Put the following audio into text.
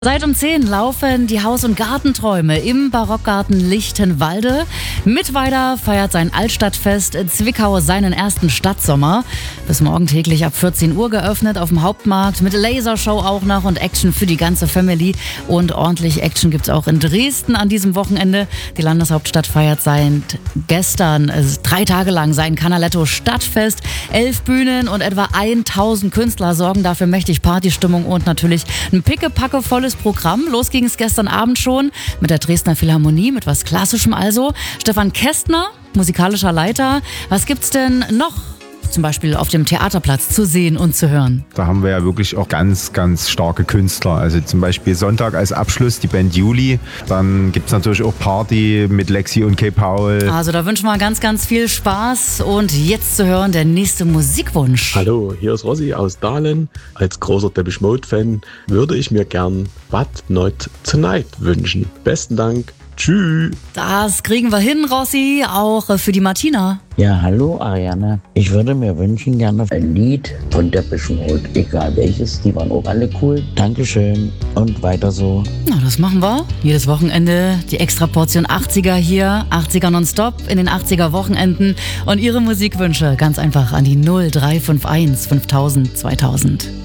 Seit um 10 laufen die Haus- und Gartenträume im Barockgarten Lichtenwalde. Mittweida feiert sein Altstadtfest Zwickau seinen ersten Stadtsommer. Bis morgen täglich ab 14 Uhr geöffnet auf dem Hauptmarkt mit Lasershow auch noch und Action für die ganze Family. Und ordentlich Action gibt's auch in Dresden an diesem Wochenende. Die Landeshauptstadt feiert seit gestern 3 Tage lang sein Canaletto Stadtfest. 11 Bühnen und etwa 1000 Künstler sorgen dafür mächtig Partystimmung und natürlich ein pickepackevolles Programm. Los ging es gestern Abend schon mit der Dresdner Philharmonie, mit was Klassischem also. Stefan Kästner, musikalischer Leiter. Was gibt's denn noch zum Beispiel auf dem Theaterplatz zu sehen und zu hören? Da haben wir ja wirklich auch ganz, ganz starke Künstler. Also zum Beispiel Sonntag als Abschluss die Band Juli. Dann gibt es natürlich auch Party mit Lexi und Kay Paul. Also da wünschen wir ganz, ganz viel Spaß. Und jetzt zu hören der nächste Musikwunsch. Hallo, hier ist Rossi aus Dahlen. Als großer Depeche Mode-Fan würde ich mir gern But Not Tonight wünschen. Besten Dank. Tschüss. Das kriegen wir hin, Rossi, auch für die Martina. Ja, hallo Ariane. Ich würde mir wünschen gerne ein Lied von Depeche Mode, egal welches, die waren auch alle cool. Dankeschön und weiter so. Na, das machen wir. Jedes Wochenende die extra Portion 80er hier, 80er nonstop in den 80er Wochenenden und Ihre Musikwünsche ganz einfach an die 0351 5000 2000.